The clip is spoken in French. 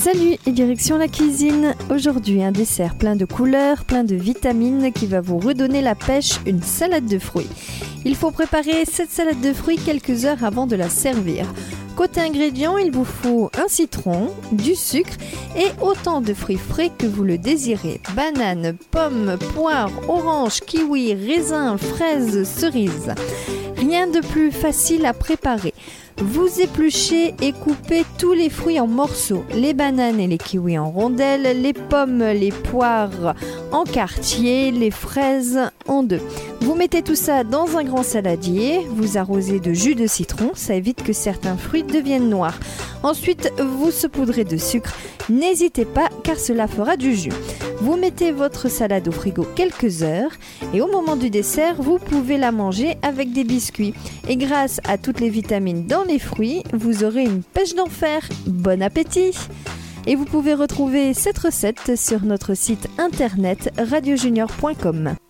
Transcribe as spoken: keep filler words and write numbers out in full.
Salut et direction la cuisine. Aujourd'hui, un dessert plein de couleurs, plein de vitamines qui va vous redonner la pêche, une salade de fruits. Il faut préparer cette salade de fruits quelques heures avant de la servir. Côté ingrédients, il vous faut un citron, du sucre et autant de fruits frais que vous le désirez. Bananes, pommes, poires, oranges, kiwis, raisins, fraises, cerises. Rien de plus facile à préparer. Vous épluchez et coupez tous les fruits en morceaux, les bananes et les kiwis en rondelles, les pommes, les poires en quartiers, les fraises en dés. Vous mettez tout ça dans un grand saladier, vous arrosez de jus de citron, ça évite que certains fruits deviennent noirs. Ensuite, vous saupoudrez de sucre, n'hésitez pas car cela fera du jus. Vous mettez votre salade au frigo quelques heures et au moment du dessert, vous pouvez la manger avec des biscuits. Et grâce à toutes les vitamines dans les fruits, vous aurez une pêche d'enfer. Bon appétit! Et vous pouvez retrouver cette recette sur notre site internet radio junior point com.